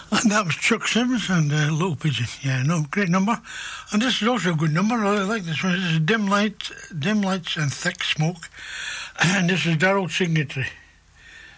And that was Chuck Simmons and Little Pigeon. Yeah, no, great number. And this is also a good number. I like this one. This is Dim Lights and Thick Smoke. And this is Darrell Signatory.